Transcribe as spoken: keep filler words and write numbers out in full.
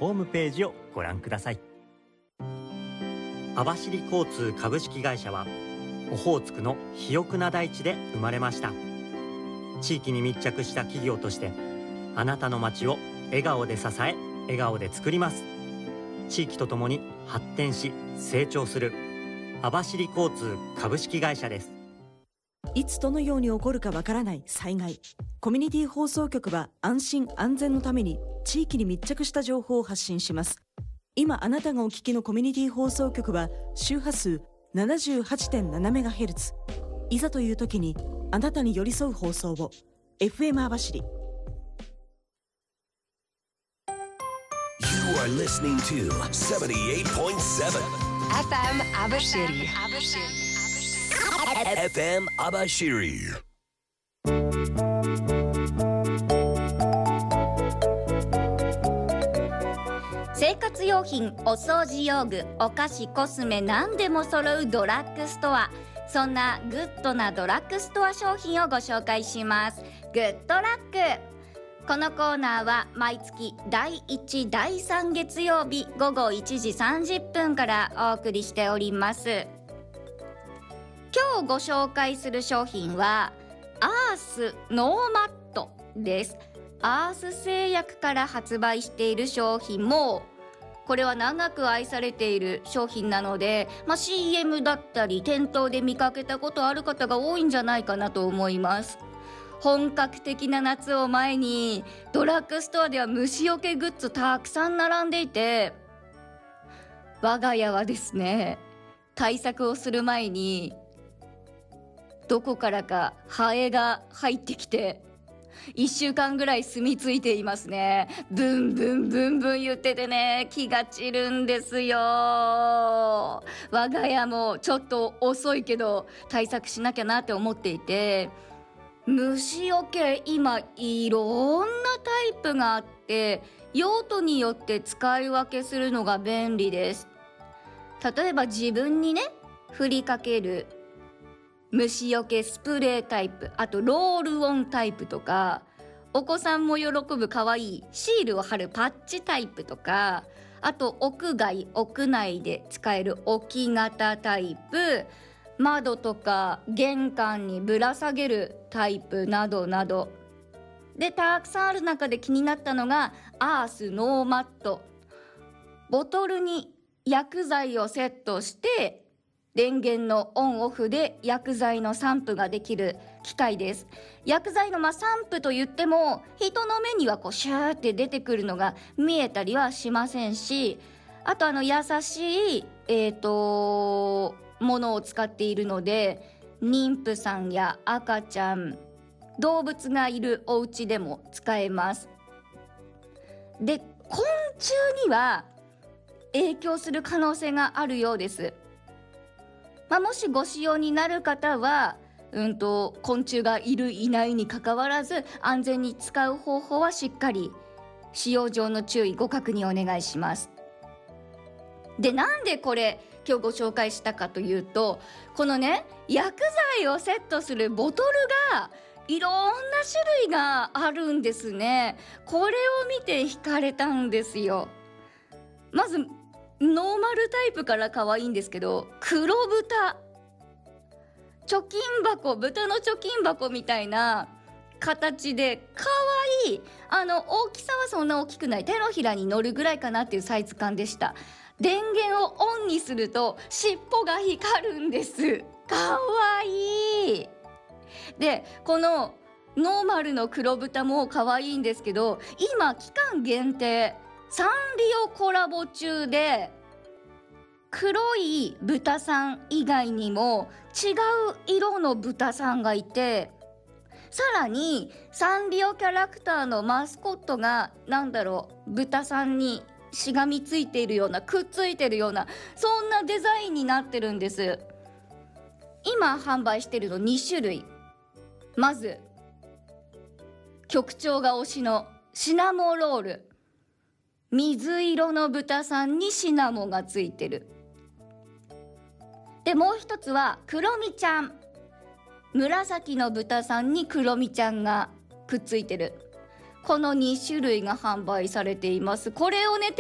ホームページをご覧ください。網走交通株式会社はオホーツクの肥沃な大地で生まれました。地域に密着した企業としてあなたの街を笑顔で支え、笑顔で作ります。地域とともに発展し成長する網走交通株式会社です。 いつどのように起こるかわからない災害。コミュニティ放送局は安心安全のために地域に密着した情報を発信します。今あなたがお聞きのコミュニティ放送局は周波数 ななじゅうはちてんななメガヘルツ。 いざという時にあなたに寄り添う放送を エフエム 網走。 You are listening to seventy-eight point seven エフエム 網走エフエム 網走。 生活用品、お掃除用具、お菓子、コスメ、何でも揃うドラッグストア。そんなグッドなドラッグストア商品をご紹介します。グッドラック。このコーナーは毎月だいいち、だいさん月曜日ごごいちじさんじゅっぷんからお送りしております。今日ご紹介する商品はアースノーマットです。アース製薬から発売している商品も、これは長く愛されている商品なので、まあ、シーエム だったり店頭で見かけたことある方が多いんじゃないかなと思います。本格的な夏を前にドラッグストアでは虫除けグッズたくさん並んでいて、我が家はですね、対策をする前にどこからかハエが入ってきていっしゅうかんぐらい住み着いていますね。ブンブンブンブン言っててね、気が散るんですよ。我が家もちょっと遅いけど対策しなきゃなって思っていて、虫除け今いろんなタイプがあって用途によって使い分けするのが便利です。例えば自分にね振りかける虫除けスプレータイプ、あとロールオンタイプとか、お子さんも喜ぶかわいいシールを貼るパッチタイプとか、あと屋外屋内で使える置き型タイプ、窓とか玄関にぶら下げるタイプなどなどで、たくさんある中で気になったのがアースノーマット。ボトルに薬剤をセットして電源のオンオフで薬剤の散布ができる機械です。薬剤のまあ散布といっても人の目にはこうシューって出てくるのが見えたりはしませんし、あとあの優しいえーとものを使っているので、妊婦さんや赤ちゃん、動物がいるお家でも使えます。で、昆虫には影響する可能性があるようです。まあ、もしご使用になる方は、うんと昆虫がいるいないにかかわらず安全に使う方法はしっかり使用上の注意ご確認お願いします。で、なんでこれ今日ご紹介したかというと、このね薬剤をセットするボトルがいろんな種類があるんですね。これを見て惹かれたんですよ。まずノーマルタイプから可愛いんですけど、黒豚、貯金箱、豚の貯金箱みたいな形で可愛い。あの大きさはそんな大きくない、手のひらに乗るぐらいかなっていうサイズ感でした。電源をオンにすると尻尾が光るんです。可愛い。で、このノーマルの黒豚も可愛いんですけど、今期間限定サンリオコラボ中で、黒い豚さん以外にも違う色の豚さんがいて、さらにサンリオキャラクターのマスコットがなんだろう、豚さんにしがみついているような、くっついているような、そんなデザインになってるんです。今販売しているのに種類。まず局長が推しのシナモロール、水色の豚さんにシナモがついてる。で、もう一つは黒みちゃん、紫の豚さんに黒みちゃんがくっついてる。このに種類が販売されています。これをね